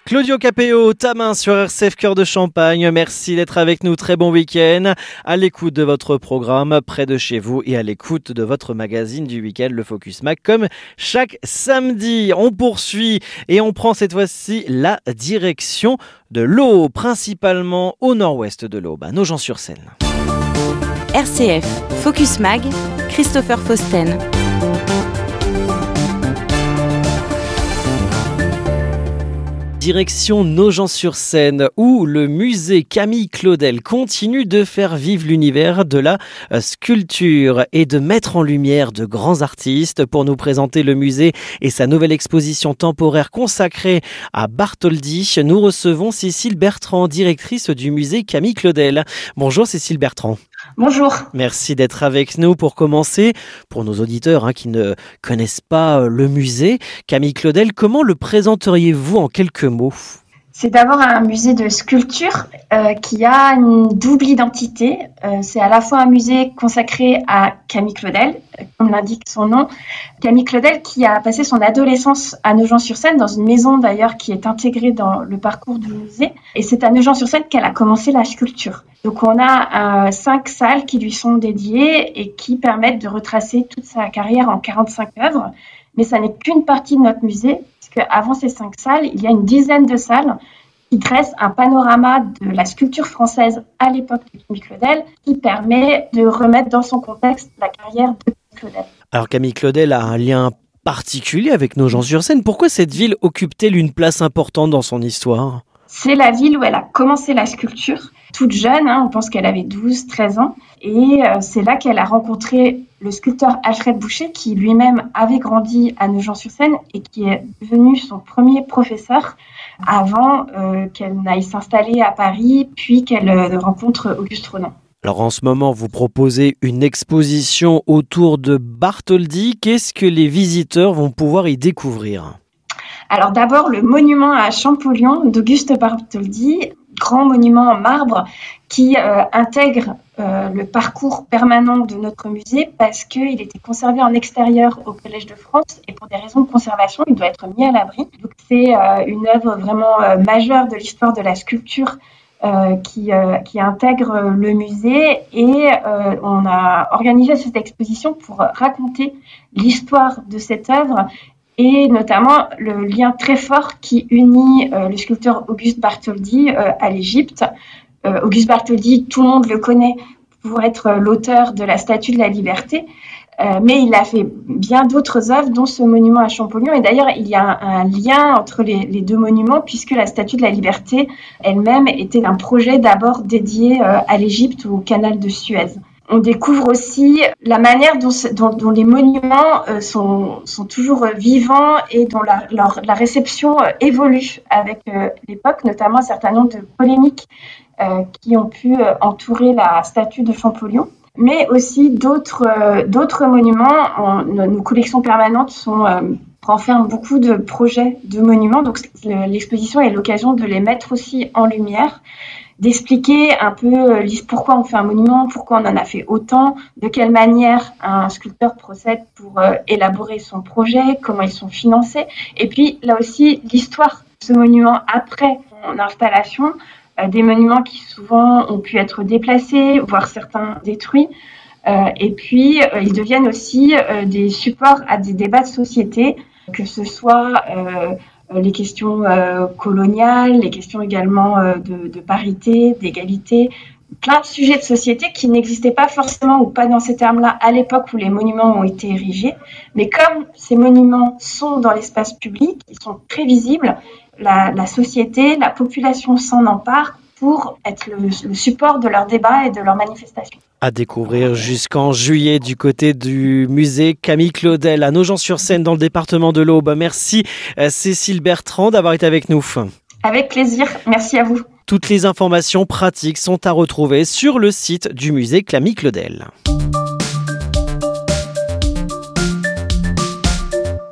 Claudio Capéo, ta main sur RCF Cœur de Champagne. Merci d'être avec nous. Très bon week-end. À l'écoute de votre programme près de chez vous et à l'écoute de votre magazine du week-end, le Focus Mag, comme chaque samedi. On poursuit et on prend cette fois-ci la direction de l'Aube, principalement au nord-ouest de l'Aube, à Nogent-sur-Seine. RCF Focus Mag, Christopher Fausten. Direction Nogent-sur-Seine, où le musée Camille Claudel continue de faire vivre l'univers de la sculpture et de mettre en lumière de grands artistes. Pour nous présenter le musée et sa nouvelle exposition temporaire consacrée à Bartholdi, nous recevons Cécile Bertrand, directrice du musée Camille Claudel. Bonjour Cécile Bertrand. Bonjour. Merci d'être avec nous. Pour commencer, pour nos auditeurs qui ne connaissent pas le musée Camille Claudel, comment le présenteriez-vous en quelques mots ? C'est d'abord un musée de sculpture qui a une double identité. C'est à la fois un musée consacré à Camille Claudel, comme l'indique son nom. Camille Claudel qui a passé son adolescence à Nogent-sur-Seine, dans une maison d'ailleurs qui est intégrée dans le parcours du musée. Et c'est à Nogent-sur-Seine qu'elle a commencé la sculpture. Donc on a 5 salles qui lui sont dédiées et qui permettent de retracer toute sa carrière en 45 œuvres. Mais ça n'est qu'une partie de notre musée, puisque avant ces 5 salles, il y a une dizaine de salles qui dressent un panorama de la sculpture française à l'époque de Camille Claudel, qui permet de remettre dans son contexte la carrière de Camille Claudel. Alors Camille Claudel a un lien particulier avec Nogent-sur-Seine. Pourquoi cette ville occupe-t-elle une place importante dans son histoire ? C'est la ville où elle a commencé la sculpture, toute jeune, on pense qu'elle avait 12-13 ans, et c'est là qu'elle a rencontré le sculpteur Alfred Boucher, qui lui-même avait grandi à Nogent-sur-Seine et qui est devenu son premier professeur avant qu'elle n'aille s'installer à Paris, puis qu'elle rencontre Auguste Rodin. Alors en ce moment, vous proposez une exposition autour de Bartholdi. Qu'est-ce que les visiteurs vont pouvoir y découvrir ? Alors d'abord, le monument à Champollion d'Auguste Bartholdi, grand monument en marbre qui intègre le parcours permanent de notre musée parce qu'il était conservé en extérieur au Collège de France et pour des raisons de conservation, il doit être mis à l'abri. Donc c'est une œuvre vraiment majeure de l'histoire de la sculpture qui intègre le musée et on a organisé cette exposition pour raconter l'histoire de cette œuvre et notamment le lien très fort qui unit le sculpteur Auguste Bartholdi à l'Égypte. Auguste Bartholdi, tout le monde le connaît pour être l'auteur de la Statue de la Liberté, mais il a fait bien d'autres œuvres, dont ce monument à Champollion. Et d'ailleurs, il y a un lien entre les deux monuments, puisque la Statue de la Liberté elle-même était un projet d'abord dédié à l'Égypte, au canal de Suez. On découvre aussi la manière dont les monuments sont toujours vivants et dont la réception évolue avec l'époque, notamment un certain nombre de polémiques qui ont pu entourer la statue de Champollion. Mais aussi d'autres monuments. Nos collections permanentes renferment beaucoup de projets de monuments. Donc l'exposition est l'occasion de les mettre aussi en lumière, d'expliquer un peu pourquoi on fait un monument, pourquoi on en a fait autant, de quelle manière un sculpteur procède pour élaborer son projet, comment ils sont financés. Et puis là aussi, l'histoire de ce monument après son installation, des monuments qui souvent ont pu être déplacés, voire certains détruits. Et puis, ils deviennent aussi des supports à des débats de société, que ce soit les questions coloniales, les questions également de parité, d'égalité, plein de sujets de société qui n'existaient pas forcément ou pas dans ces termes-là à l'époque où les monuments ont été érigés. Mais comme ces monuments sont dans l'espace public, ils sont très visibles, la société, la population s'en empare pour être le support de leurs débats et de leurs manifestations. À découvrir jusqu'en juillet du côté du musée Camille Claudel à Nogent-sur-Seine dans le département de l'Aube. Merci Cécile Bertrand d'avoir été avec nous. Avec plaisir, merci à vous. Toutes les informations pratiques sont à retrouver sur le site du musée Camille Claudel.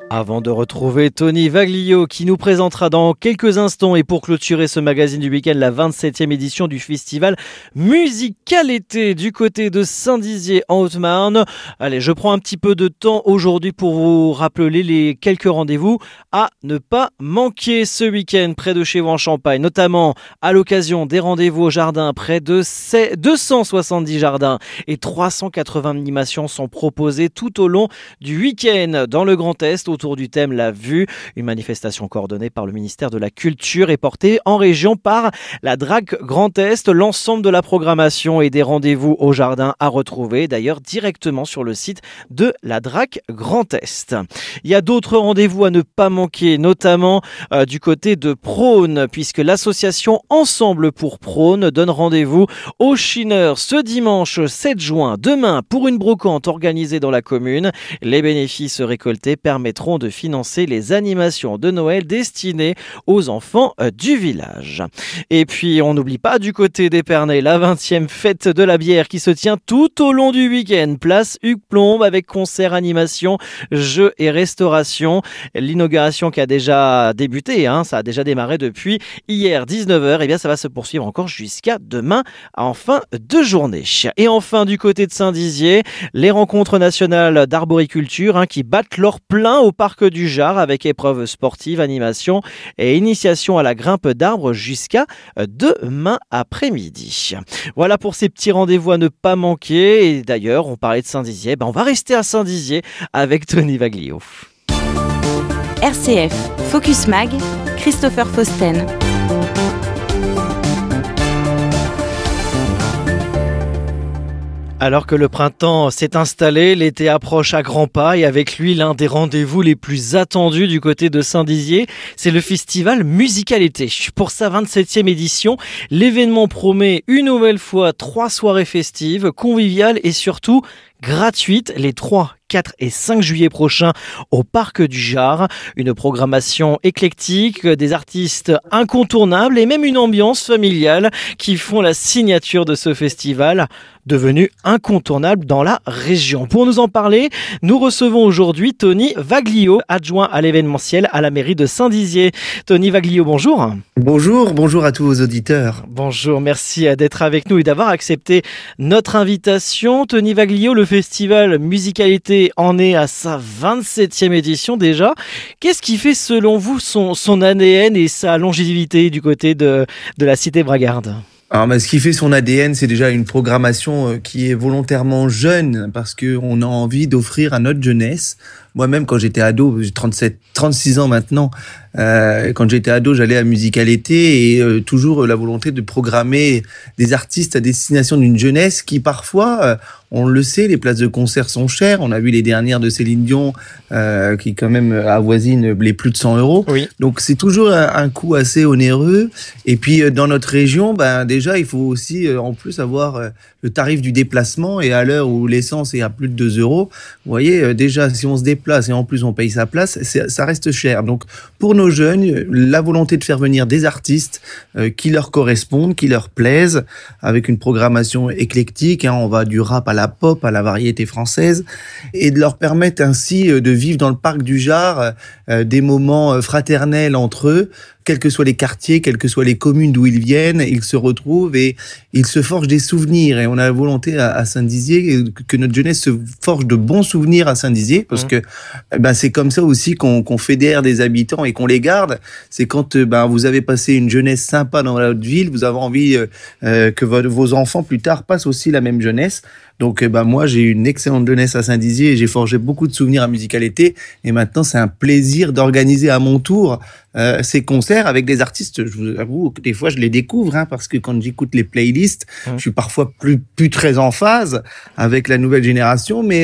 Avant de retrouver Tony Vaglio qui nous présentera dans quelques instants et pour clôturer ce magazine du week-end la 27e édition du festival Musical Été du côté de Saint-Dizier en Haute-Marne. Allez, je prends un petit peu de temps aujourd'hui pour vous rappeler les quelques rendez-vous à ne pas manquer ce week-end près de chez vous en Champagne, notamment à l'occasion des rendez-vous au jardin. Près de 270 jardins et 380 animations sont proposées tout au long du week-end dans le Grand Est autour du thème La Vue, une manifestation coordonnée par le ministère de la Culture et portée en région par la DRAC Grand Est. L'ensemble de la programmation et des rendez-vous au jardin à retrouver d'ailleurs directement sur le site de la DRAC Grand Est. Il y a d'autres rendez-vous à ne pas manquer, notamment du côté de Prône, puisque l'association Ensemble pour Prône donne rendez-vous au Chineur ce dimanche 7 juin, demain, pour une brocante organisée dans la commune. Les bénéfices récoltés permettront de financer les animations de Noël destinées aux enfants du village. Et puis, on n'oublie pas du côté d'Épernay, la 20e fête de la bière qui se tient tout au long du week-end. Place Hugues Plombe avec concerts, animations, jeux et restauration. L'inauguration qui a déjà débuté, ça a déjà démarré depuis hier 19h, et bien ça va se poursuivre encore jusqu'à demain en fin de journée. Et enfin, du côté de Saint-Dizier, les rencontres nationales d'arboriculture qui battent leur plein au parc du Jard avec épreuves sportives, animations et initiation à la grimpe d'arbres jusqu'à demain après-midi. Voilà pour ces petits rendez-vous à ne pas manquer. Et d'ailleurs, on parlait de Saint-Dizier, on va rester à Saint-Dizier avec Tony Vaglio. RCF Focus Mag, Christopher Fausten. Alors que le printemps s'est installé, l'été approche à grands pas et avec lui l'un des rendez-vous les plus attendus du côté de Saint-Dizier, c'est le festival Musical Été. Pour sa 27e édition, l'événement promet une nouvelle fois 3 soirées festives, conviviales et surtout gratuites les 3, 4 et 5 juillet prochains au Parc du Jard. Une programmation éclectique, des artistes incontournables et même une ambiance familiale qui font la signature de ce festival devenu incontournable dans la région. Pour nous en parler, nous recevons aujourd'hui Tony Vaglio, adjoint à l'événementiel à la mairie de Saint-Dizier. Tony Vaglio, bonjour. Bonjour à tous vos auditeurs. Bonjour, merci d'être avec nous et d'avoir accepté notre invitation. Tony Vaglio, le festival Musical Été en est à sa 27e édition déjà. Qu'est-ce qui fait selon vous son ADN et sa longévité du côté de la cité bragarde ? Alors, ce qui fait son ADN, c'est déjà une programmation qui est volontairement jeune parce qu'on a envie d'offrir à notre jeunesse. Moi-même, quand j'étais ado, j'ai 36 ans maintenant, quand j'étais ado, j'allais à Musical Été et toujours la volonté de programmer des artistes à destination d'une jeunesse qui parfois, on le sait, les places de concert sont chères. On a vu les dernières de Céline Dion qui quand même avoisinent les plus de 100 €. Oui. Donc c'est toujours un coût assez onéreux. Et puis dans notre région, déjà il faut aussi en plus avoir le tarif du déplacement. Et à l'heure où l'essence est à plus de 2 €, vous voyez déjà si on se déplace et en plus on paye sa place, ça reste cher. Donc pour nos jeunes, la volonté de faire venir des artistes qui leur correspondent, qui leur plaisent, avec une programmation éclectique, on va du rap à la pop, à la variété française, et de leur permettre ainsi de vivre dans le parc du Jard des moments fraternels entre eux, quels que soient les quartiers, quelles que soient les communes d'où ils viennent, ils se retrouvent et ils se forgent des souvenirs. Et on a la volonté à Saint-Dizier que notre jeunesse se forge de bons souvenirs à Saint-Dizier, parce que c'est comme ça aussi qu'on fédère des habitants et qu'on les garde. C'est quand vous avez passé une jeunesse sympa dans votre ville, vous avez envie que vos enfants plus tard passent aussi la même jeunesse. Donc moi j'ai une excellente jeunesse à Saint-Dizier et j'ai forgé beaucoup de souvenirs à Musical Été, et maintenant c'est un plaisir d'organiser à mon tour ces concerts avec des artistes. Je vous avoue que des fois je les découvre parce que quand j'écoute les playlists, je suis parfois plus très en phase avec la nouvelle génération, mais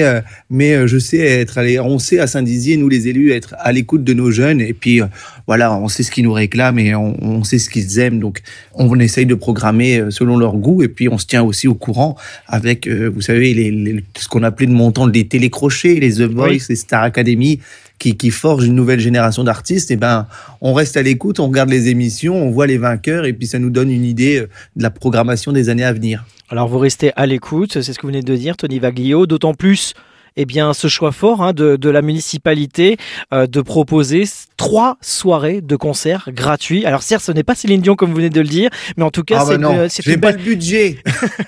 je sais on sait à Saint-Dizier, nous les élus, être à l'écoute de nos jeunes, et puis voilà, on sait ce qu'ils nous réclament et on sait ce qu'ils aiment, donc on essaye de programmer selon leur goût, et puis on se tient aussi au courant avec vous savez ce qu'on appelait de mon temps des télécrochets, les The Voice, les Star Academy, qui forgent une nouvelle génération d'artistes. Et on reste à l'écoute, on regarde les émissions, on voit les vainqueurs, et puis ça nous donne une idée de la programmation des années à venir. Alors vous restez à l'écoute, c'est ce que vous venez de dire, Tony Vaglio, d'autant plus Eh bien, ce choix fort de la municipalité de proposer 3 soirées de concerts gratuits. Alors certes, ce n'est pas Céline Dion comme vous venez de le dire, mais en tout cas, c'est j'ai pas le budget.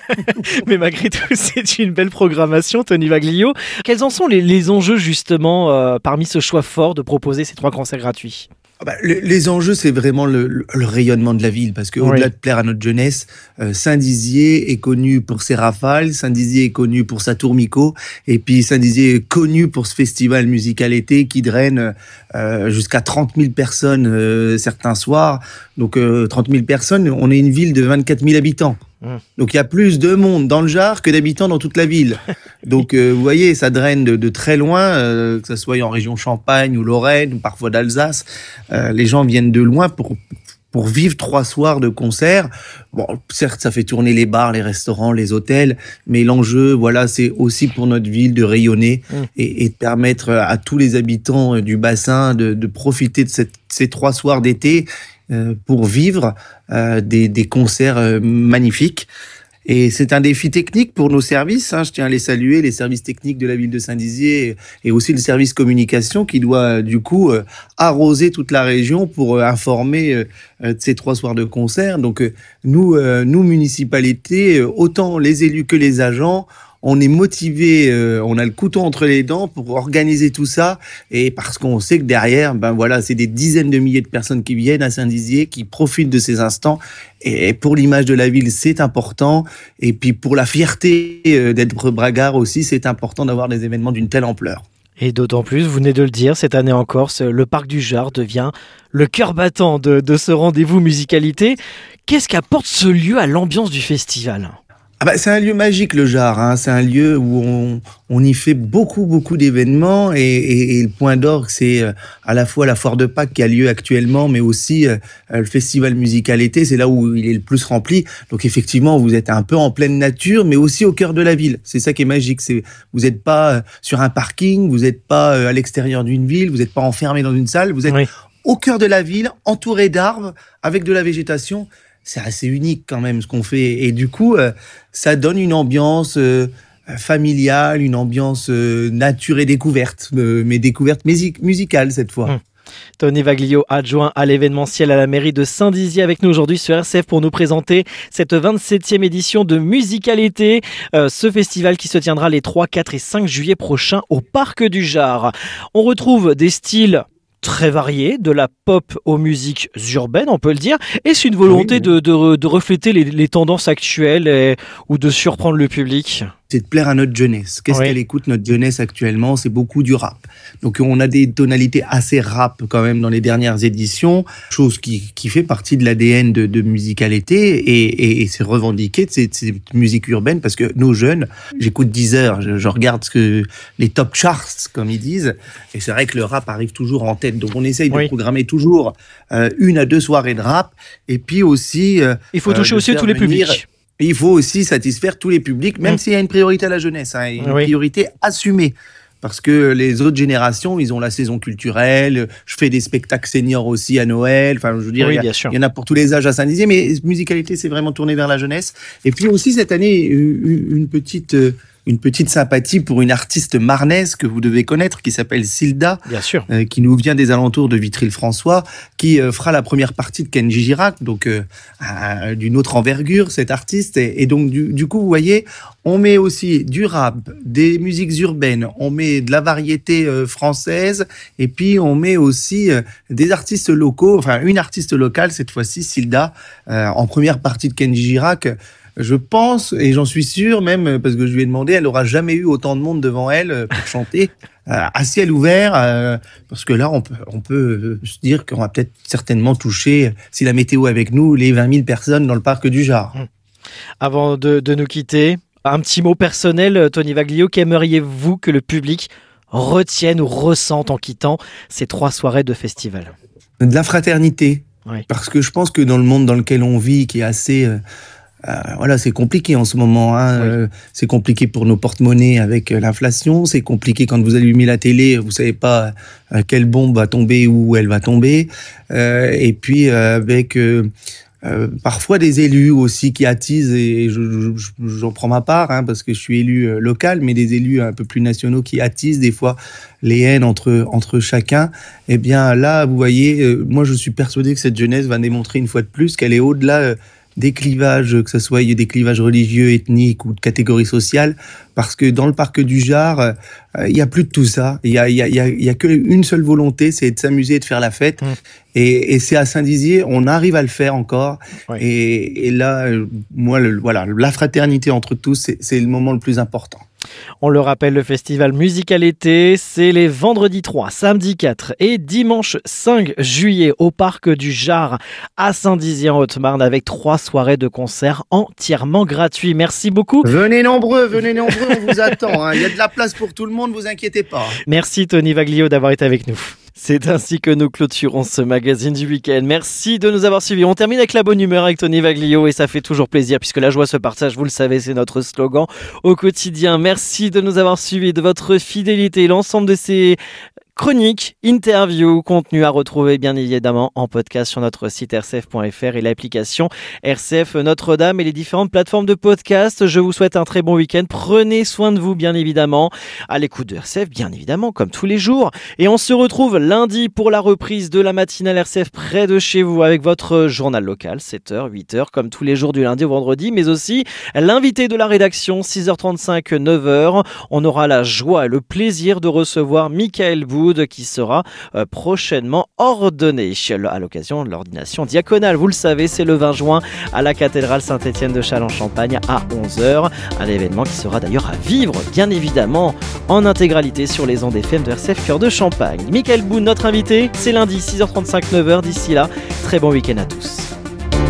Mais malgré tout, c'est une belle programmation, Tony Vaglio. Quels en sont les enjeux justement parmi ce choix fort de proposer ces 3 concerts gratuits ? Les enjeux, c'est vraiment le rayonnement de la ville, parce qu'au-delà de plaire à notre jeunesse, Saint-Dizier est connu pour ses rafales, Saint-Dizier est connu pour sa tourmico, et puis Saint-Dizier est connu pour ce festival musical été qui draine jusqu'à 30 000 personnes certains soirs. Donc 30 000 personnes, on est une ville de 24 000 habitants. Donc il y a plus de monde dans le Jard que d'habitants dans toute la ville. Donc vous voyez, ça draine de très loin, que ce soit en région Champagne ou Lorraine ou parfois d'Alsace. Les gens viennent de loin pour vivre 3 soirs de concert. Bon, certes, ça fait tourner les bars, les restaurants, les hôtels, mais l'enjeu, voilà, c'est aussi pour notre ville de rayonner et de permettre à tous les habitants du bassin de profiter de ces 3 soirs d'été pour vivre des concerts magnifiques. Et c'est un défi technique pour nos services. Je tiens à les saluer, les services techniques de la ville de Saint-Dizier et aussi le service communication qui doit du coup arroser toute la région pour informer de ces 3 soirs de concert. Donc nous, municipalité, autant les élus que les agents, on est motivé, on a le couteau entre les dents pour organiser tout ça, et parce qu'on sait que derrière, c'est des dizaines de milliers de personnes qui viennent à Saint-Dizier, qui profitent de ces instants, et pour l'image de la ville, c'est important, et puis pour la fierté d'être bragard aussi, c'est important d'avoir des événements d'une telle ampleur. Et d'autant plus, vous venez de le dire, cette année en Corse, le parc du Jard devient le cœur battant de ce rendez-vous musicalité. Qu'est-ce qu'apporte ce lieu à l'ambiance du festival ? C'est un lieu magique, le Jard. C'est un lieu où on y fait beaucoup d'événements et le point d'orgue, c'est à la fois la foire de Pâques qui a lieu actuellement, mais aussi le festival musical été. C'est là où il est le plus rempli. Donc effectivement, vous êtes un peu en pleine nature, mais aussi au cœur de la ville. C'est ça qui est magique. Vous n'êtes pas sur un parking, vous n'êtes pas à l'extérieur d'une ville, vous n'êtes pas enfermé dans une salle. Vous êtes au cœur de la ville, entouré d'arbres, avec de la végétation. C'est assez unique quand même ce qu'on fait. Et du coup, ça donne une ambiance familiale, une ambiance nature et découverte, mais découverte musicale cette fois. Tony Vaglio, adjoint à l'événementiel à la mairie de Saint-Dizier, avec nous aujourd'hui sur RCF pour nous présenter cette 27e édition de Musicalité, ce festival qui se tiendra les 3, 4 et 5 juillet prochains au Parc du Jard. On retrouve des styles très varié, de la pop aux musiques urbaines, on peut le dire. Et c'est une volonté de refléter les tendances actuelles ou de surprendre le public. C'est de plaire à notre jeunesse. Qu'est-ce qu'elle écoute, notre jeunesse, actuellement ? C'est beaucoup du rap. Donc, on a des tonalités assez rap, quand même, dans les dernières éditions, chose qui fait partie de l'ADN de Musicalité, et c'est revendiqué de cette musique urbaine, parce que nos jeunes, j'écoute Deezer, je regarde les top charts, comme ils disent, et c'est vrai que le rap arrive toujours en tête. Donc, on essaye de programmer toujours 1 à 2 soirées de rap, et puis aussi... il faut toucher aussi tous les publics. Il faut aussi satisfaire tous les publics, même s'il y a une priorité à la jeunesse, une priorité assumée. Parce que les autres générations, ils ont la saison culturelle. Je fais des spectacles seniors aussi à Noël. Enfin, je veux dire, il y en a pour tous les âges à Saint-Dizier. Mais Musicalité, c'est vraiment tourné vers la jeunesse. Et puis aussi, cette année, une petite sympathie pour une artiste marnaise que vous devez connaître, qui s'appelle Silda, bien sûr, qui nous vient des alentours de Vitry-le-François, qui fera la première partie de Kenji Girac, donc d'une autre envergure, cette artiste. Et donc, du coup, vous voyez, on met aussi du rap, des musiques urbaines, on met de la variété française, et puis on met aussi des artistes locaux, enfin une artiste locale, cette fois-ci, Silda, en première partie de Kenji Girac. Je pense, et j'en suis sûr même, parce que je lui ai demandé, elle n'aura jamais eu autant de monde devant elle pour chanter à ciel ouvert, parce que là, on peut se dire qu'on va peut-être certainement toucher, si la météo est avec nous, les 20 000 personnes dans le parc du Jard. Avant de nous quitter, un petit mot personnel, Tony Vaglio, qu'aimeriez-vous que le public retienne ou ressente en quittant ces 3 soirées de festival ? De la fraternité, parce que je pense que dans le monde dans lequel on vit, qui est assez... c'est compliqué en ce moment. C'est compliqué pour nos porte-monnaies avec l'inflation. C'est compliqué quand vous allumez la télé, vous savez pas quelle bombe va tomber, où elle va tomber. Et puis avec parfois des élus aussi qui attisent, et j'en prends ma part, parce que je suis élu local, mais des élus un peu plus nationaux qui attisent des fois les haines entre chacun. Eh bien là, vous voyez, moi je suis persuadé que cette jeunesse va démontrer une fois de plus qu'elle est au-delà des clivages, que ce soit des clivages religieux, ethniques ou de catégories sociales, parce que dans le parc du Jard, il y a plus de tout ça. Il y a qu'une seule volonté, c'est de s'amuser et de faire la fête. Et c'est à Saint-Dizier, on arrive à le faire encore. Oui. Et là, moi, la fraternité entre tous, c'est le moment le plus important. On le rappelle, le festival Musical Été, c'est les vendredis 3, samedi 4 et dimanche 5 juillet au parc du Jard à Saint-Dizier en Haute-Marne avec 3 soirées de concerts entièrement gratuits. Merci beaucoup. Venez nombreux, on vous attend. Il y a de la place pour tout le monde, vous inquiétez pas. Merci Tony Vaglio d'avoir été avec nous. C'est ainsi que nous clôturons ce magazine du week-end. Merci de nous avoir suivis. On termine avec la bonne humeur avec Tony Vaglio et ça fait toujours plaisir puisque la joie se partage, vous le savez, c'est notre slogan au quotidien. Merci de nous avoir suivis, de votre fidélité. L'ensemble de ces chroniques, interviews, contenus à retrouver bien évidemment en podcast sur notre site rcf.fr et l'application RCF Notre-Dame et les différentes plateformes de podcast. Je vous souhaite un très bon week-end. Prenez soin de vous bien évidemment. À l'écoute de RCF bien évidemment comme tous les jours. Et on se retrouve lundi pour la reprise de la matinale RCF près de chez vous avec votre journal local 7h, 8h comme tous les jours du lundi au vendredi, mais aussi l'invité de la rédaction 6h35, 9h. On aura la joie et le plaisir de recevoir Michael Bou qui sera prochainement ordonné à l'occasion de l'ordination diaconale. Vous le savez, c'est le 20 juin à la cathédrale Saint-Étienne de Châlons-Champagne à 11h. Un événement qui sera d'ailleurs à vivre, bien évidemment, en intégralité sur les ondes FM de RCF Cœur de Champagne. Michael Bou, notre invité, c'est lundi 6h35, 9h. D'ici là, très bon week-end à tous.